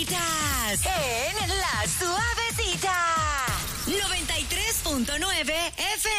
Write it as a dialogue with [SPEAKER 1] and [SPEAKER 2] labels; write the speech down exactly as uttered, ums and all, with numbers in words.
[SPEAKER 1] Suavecitas en La Suavecita. noventa y tres punto nueve F